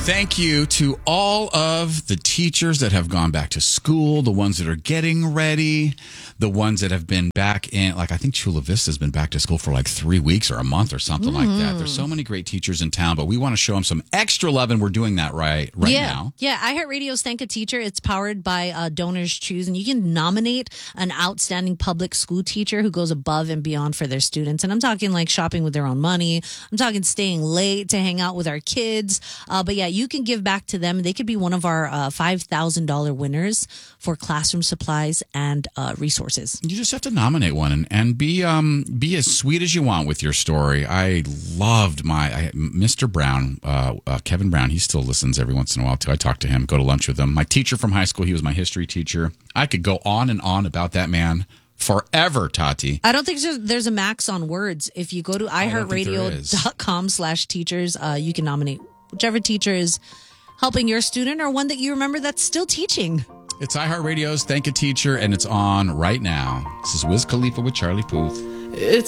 Thank you to all of the teachers that have gone back to school, the ones that are getting ready, the ones that have been back in, like I think Chula Vista has been back to school for like 3 weeks or a month or something like that. There's so many great teachers in town, but we want to show them some extra love, and we're doing that right now. Yeah, iHeartRadio's Thank a Teacher. It's powered by Donors Choose, and you can nominate an outstanding public school teacher who goes above and beyond for their students. And I'm talking like shopping with their own money. I'm talking staying late to hang out with our kids. But yeah, you can give back to them. They could be one of our $5,000 winners for classroom supplies and resources. You just have to nominate one and be as sweet as you want with your story. I loved Mr. Brown, Kevin Brown. He still listens every once in a while too. I talk to him, go to lunch with him. My teacher from high school, he was my history teacher. I could go on and on about that man forever, Tati. I don't think there's a max on words. If you go to iHeartRadio.com/teachers, you can nominate whichever teacher is helping your student or one that you remember that's still teaching. It's iHeartRadio's Thank a Teacher, and it's on right now. This is Wiz Khalifa with Charlie Puth. It's